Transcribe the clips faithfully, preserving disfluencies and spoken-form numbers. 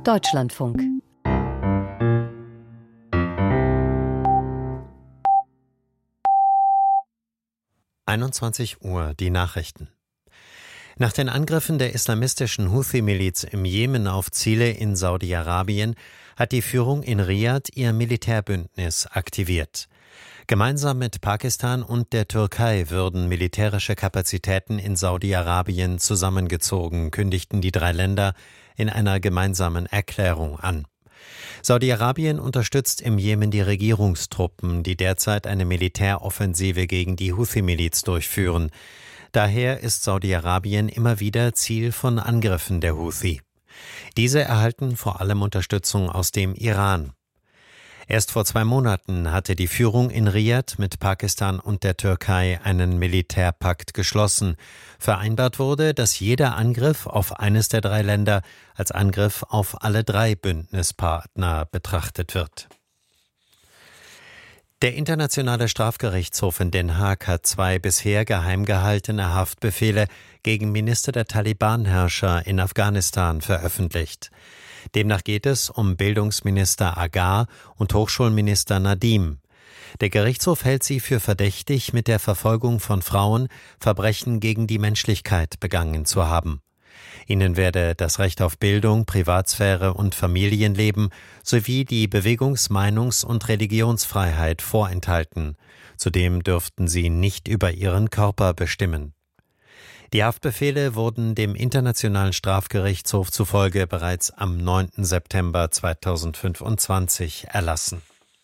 Deutschlandfunk. einundzwanzig Uhr, die Nachrichten. Nach den Angriffen der islamistischen Houthi-Miliz im Jemen auf Ziele in Saudi-Arabien hat die Führung in Riad ihr Militärbündnis aktiviert. Gemeinsam mit Pakistan und der Türkei würden militärische Kapazitäten in Saudi-Arabien zusammengezogen, kündigten die drei Länder in einer gemeinsamen Erklärung an. Saudi-Arabien unterstützt im Jemen die Regierungstruppen, die derzeit eine Militäroffensive gegen die Houthi-Miliz durchführen. Daher ist Saudi-Arabien immer wieder Ziel von Angriffen der Houthi. Diese erhalten vor allem Unterstützung aus dem Iran. Erst vor zwei Monaten hatte die Führung in Riad mit Pakistan und der Türkei einen Militärpakt geschlossen. Vereinbart wurde, dass jeder Angriff auf eines der drei Länder als Angriff auf alle drei Bündnispartner betrachtet wird. Der Internationale Strafgerichtshof in Den Haag hat zwei bisher geheim gehaltene Haftbefehle gegen Minister der Taliban-Herrscher in Afghanistan veröffentlicht. Demnach geht es um Bildungsminister Agar und Hochschulminister Nadim. Der Gerichtshof hält sie für verdächtig, mit der Verfolgung von Frauen Verbrechen gegen die Menschlichkeit begangen zu haben. Ihnen werde das Recht auf Bildung, Privatsphäre und Familienleben sowie die Bewegungs-, Meinungs- und Religionsfreiheit vorenthalten. Zudem dürften sie nicht über ihren Körper bestimmen. Die Haftbefehle wurden dem Internationalen Strafgerichtshof zufolge bereits am neunten September zweitausendfünfundzwanzig erlassen.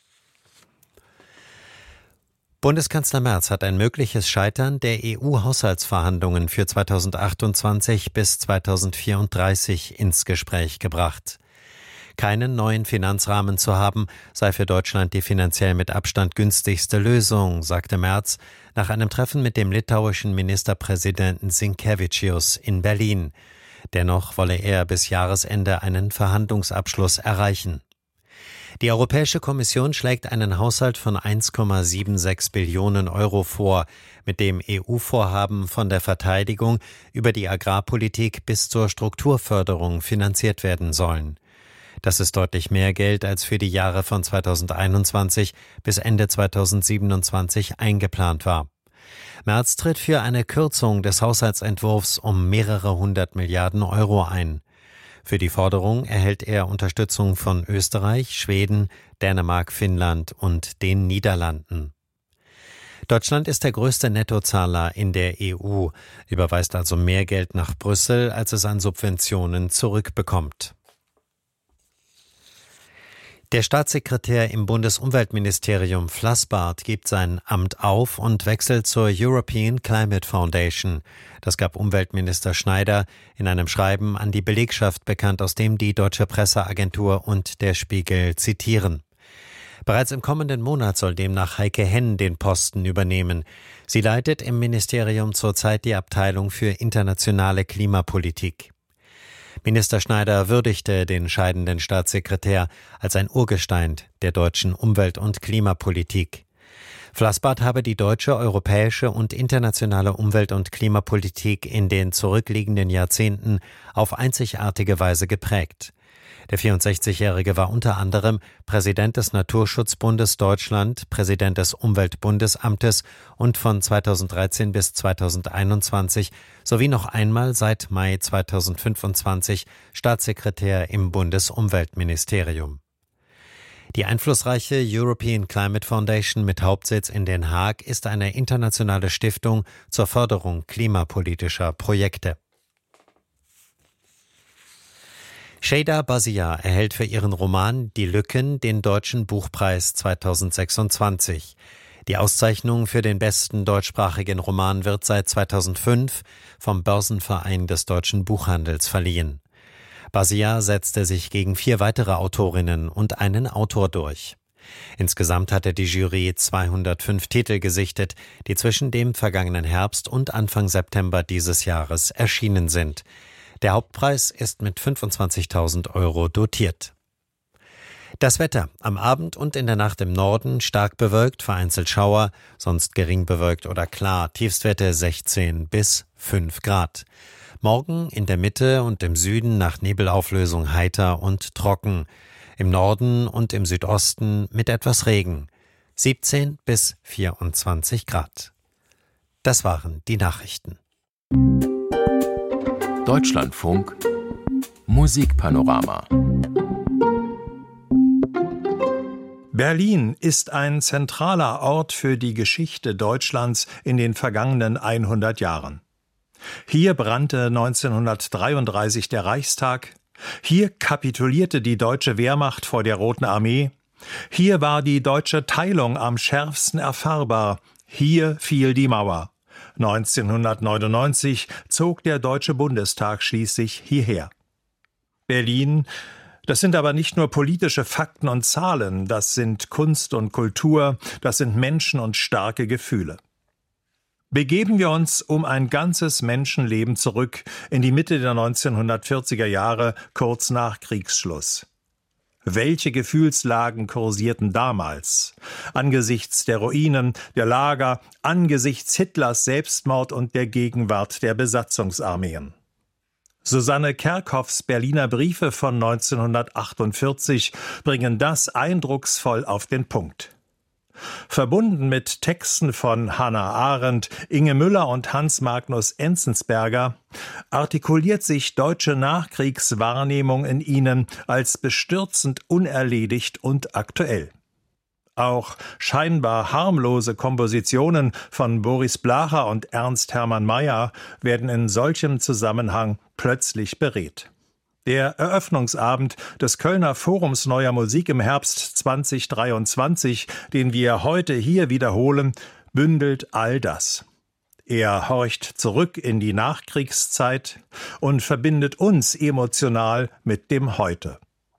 Bundeskanzler Merz hat ein mögliches Scheitern der E U-Haushaltsverhandlungen für zweitausendachtundzwanzig bis zweitausendvierunddreißig ins Gespräch gebracht. Keinen neuen Finanzrahmen zu haben, sei für Deutschland die finanziell mit Abstand günstigste Lösung, sagte Merz nach einem Treffen mit dem litauischen Ministerpräsidenten Sinkevičius in Berlin. Dennoch wolle er bis Jahresende einen Verhandlungsabschluss erreichen. Die Europäische Kommission schlägt einen Haushalt von eins Komma sechsundsiebzig Billionen Euro vor, mit dem E U-Vorhaben von der Verteidigung über die Agrarpolitik bis zur Strukturförderung finanziert werden sollen. Das ist deutlich mehr Geld als für die Jahre von zweitausendeinundzwanzig bis Ende zweitausendsiebenundzwanzig eingeplant war. Merz tritt für eine Kürzung des Haushaltsentwurfs um mehrere hundert Milliarden Euro ein. Für die Forderung erhält er Unterstützung von Österreich, Schweden, Dänemark, Finnland und den Niederlanden. Deutschland ist der größte Nettozahler in der E U, überweist also mehr Geld nach Brüssel, als es an Subventionen zurückbekommt. Der Staatssekretär im Bundesumweltministerium Flassbart gibt sein Amt auf und wechselt zur European Climate Foundation. Das gab Umweltminister Schneider in einem Schreiben an die Belegschaft bekannt, aus dem die Deutsche Presseagentur und der Spiegel zitieren. Bereits im kommenden Monat soll demnach Heike Henn den Posten übernehmen. Sie leitet im Ministerium zurzeit die Abteilung für internationale Klimapolitik. Minister Schneider würdigte den scheidenden Staatssekretär als ein Urgestein der deutschen Umwelt- und Klimapolitik. Flassbart habe die deutsche, europäische und internationale Umwelt- und Klimapolitik in den zurückliegenden Jahrzehnten auf einzigartige Weise geprägt. Der vierundsechzigjährige war unter anderem Präsident des Naturschutzbundes Deutschland, Präsident des Umweltbundesamtes und von zweitausenddreizehn bis zweitausendeinundzwanzig sowie noch einmal seit Mai zweitausendfünfundzwanzig Staatssekretär im Bundesumweltministerium. Die einflussreiche European Climate Foundation mit Hauptsitz in Den Haag ist eine internationale Stiftung zur Förderung klimapolitischer Projekte. Şeyda Bazia erhält für ihren Roman Die Lücken den Deutschen Buchpreis zweitausendsechsundzwanzig. Die Auszeichnung für den besten deutschsprachigen Roman wird seit zweitausendfünf vom Börsenverein des deutschen Buchhandels verliehen. Bazia setzte sich gegen vier weitere Autorinnen und einen Autor durch. Insgesamt hatte die Jury zweihundertfünf Titel gesichtet, die zwischen dem vergangenen Herbst und Anfang September dieses Jahres erschienen sind. Der Hauptpreis ist mit fünfundzwanzigtausend Euro dotiert. Das Wetter: Am Abend und in der Nacht im Norden stark bewölkt, vereinzelt Schauer, sonst gering bewölkt oder klar. Tiefstwerte sechzehn bis fünf Grad. Morgen in der Mitte und im Süden nach Nebelauflösung heiter und trocken. Im Norden und im Südosten mit etwas Regen. siebzehn bis vierundzwanzig Grad. Das waren die Nachrichten. Deutschlandfunk Musikpanorama. Berlin ist ein zentraler Ort für die Geschichte Deutschlands in den vergangenen hundert Jahren. Hier brannte neunzehnhundertdreiunddreißig der Reichstag, hier kapitulierte die deutsche Wehrmacht vor der Roten Armee, hier war die deutsche Teilung am schärfsten erfahrbar, hier fiel die Mauer. neunzehnhundertneunundneunzig zog der Deutsche Bundestag schließlich hierher. Berlin, das sind aber nicht nur politische Fakten und Zahlen, das sind Kunst und Kultur, das sind Menschen und starke Gefühle. Begeben wir uns um ein ganzes Menschenleben zurück in die Mitte der neunzehnhundertvierziger Jahre, kurz nach Kriegsschluss. Welche Gefühlslagen kursierten damals? Angesichts der Ruinen, der Lager, angesichts Hitlers Selbstmord und der Gegenwart der Besatzungsarmeen. Susanne Kerkhoffs Berliner Briefe von neunzehnhundertachtundvierzig bringen das eindrucksvoll auf den Punkt. Verbunden mit Texten von Hannah Arendt, Inge Müller und Hans Magnus Enzensberger artikuliert sich deutsche Nachkriegswahrnehmung in ihnen als bestürzend unerledigt und aktuell. Auch scheinbar harmlose Kompositionen von Boris Blacher und Ernst Hermann Meyer werden in solchem Zusammenhang plötzlich beredt. Der Eröffnungsabend des Kölner Forums Neuer Musik im Herbst zweitausenddreiundzwanzig, den wir heute hier wiederholen, bündelt all das. Er horcht zurück in die Nachkriegszeit und verbindet uns emotional mit dem Heute.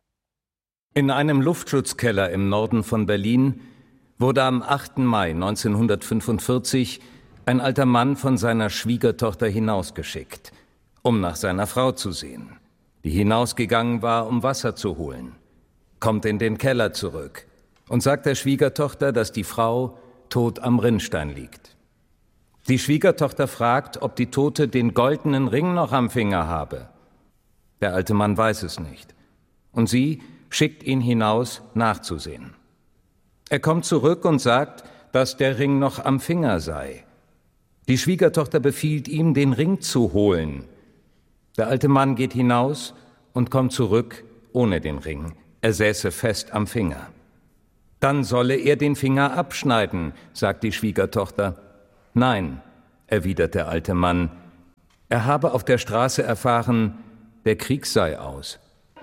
In einem Luftschutzkeller im Norden von Berlin wurde am achten Mai neunzehnhundertfünfundvierzig ein alter Mann von seiner Schwiegertochter hinausgeschickt, um nach seiner Frau zu sehen, die hinausgegangen war, um Wasser zu holen, kommt in den Keller zurück und sagt der Schwiegertochter, dass die Frau tot am Rinnstein liegt. Die Schwiegertochter fragt, ob die Tote den goldenen Ring noch am Finger habe. Der alte Mann weiß es nicht. Und sie schickt ihn hinaus, nachzusehen. Er kommt zurück und sagt, dass der Ring noch am Finger sei. Die Schwiegertochter befiehlt ihm, den Ring zu holen. Der alte Mann geht hinaus und kommt zurück ohne den Ring. Er säße fest am Finger. Dann solle er den Finger abschneiden, sagt die Schwiegertochter. Nein, erwidert der alte Mann. Er habe auf der Straße erfahren, der Krieg sei aus.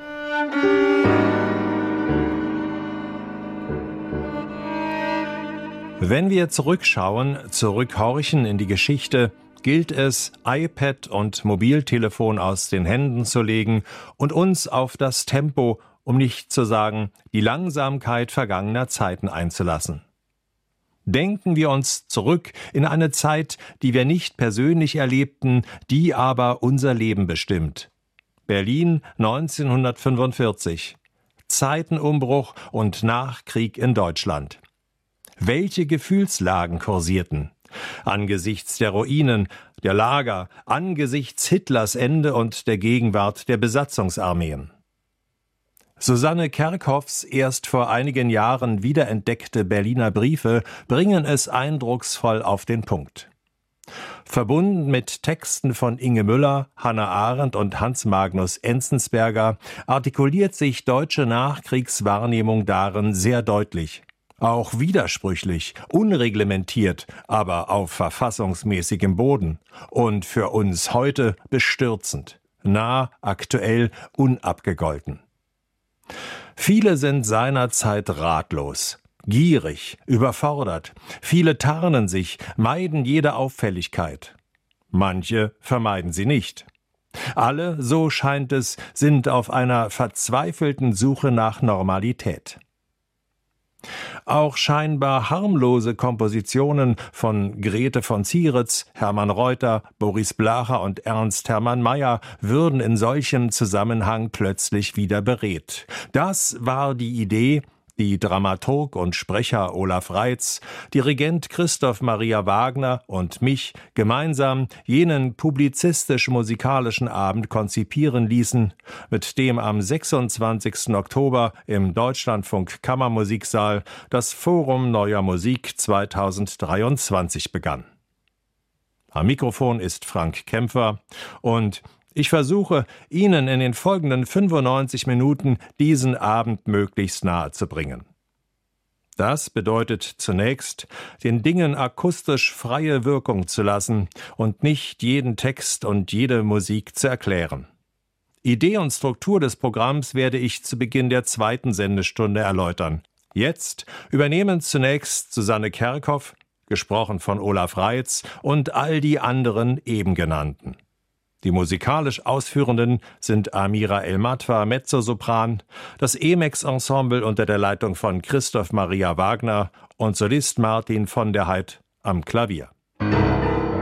Wenn wir zurückschauen, zurückhorchen in die Geschichte, gilt es, iPad und Mobiltelefon aus den Händen zu legen und uns auf das Tempo, um nicht zu sagen, die Langsamkeit vergangener Zeiten einzulassen. Denken wir uns zurück in eine Zeit, die wir nicht persönlich erlebten, die aber unser Leben bestimmt. Berlin neunzehnhundertfünfundvierzig. Zeitenumbruch und Nachkrieg in Deutschland. Welche Gefühlslagen kursierten? Angesichts der Ruinen, der Lager, angesichts Hitlers Ende und der Gegenwart der Besatzungsarmeen. Susanne Kerkhoffs erst vor einigen Jahren wiederentdeckte Berliner Briefe bringen es eindrucksvoll auf den Punkt. Verbunden mit Texten von Inge Müller, Hannah Arendt und Hans Magnus Enzensberger artikuliert sich deutsche Nachkriegswahrnehmung darin sehr deutlich. Auch widersprüchlich, unreglementiert, aber auf verfassungsmäßigem Boden. Und für uns heute bestürzend, nah, aktuell, unabgegolten. Viele sind seinerzeit ratlos, gierig, überfordert. Viele tarnen sich, meiden jede Auffälligkeit. Manche vermeiden sie nicht. Alle, so scheint es, sind auf einer verzweifelten Suche nach Normalität. Auch scheinbar harmlose Kompositionen von Grete von Zieritz, Hermann Reuter, Boris Blacher und Ernst Hermann Meyer würden in solchem Zusammenhang plötzlich wieder beredt. Das war die Idee, die Dramaturg und Sprecher Olaf Reitz, Dirigent Christoph Maria Wagner und mich gemeinsam jenen publizistisch-musikalischen Abend konzipieren ließen, mit dem am sechsundzwanzigsten Oktober im Deutschlandfunk Kammermusiksaal das Forum Neuer Musik zweitausenddreiundzwanzig begann. Am Mikrofon ist Frank Kämpfer und ich versuche, Ihnen in den folgenden fünfundneunzig Minuten diesen Abend möglichst nahe zu bringen. Das bedeutet zunächst, den Dingen akustisch freie Wirkung zu lassen und nicht jeden Text und jede Musik zu erklären. Idee und Struktur des Programms werde ich zu Beginn der zweiten Sendestunde erläutern. Jetzt übernehmen zunächst Susanne Kerkhoff, gesprochen von Olaf Reitz, und all die anderen eben genannten. Die musikalisch Ausführenden sind Amira El-Matwa, Mezzosopran, das Emex-Ensemble unter der Leitung von Christoph Maria Wagner und Solist Martin von der Heid am Klavier.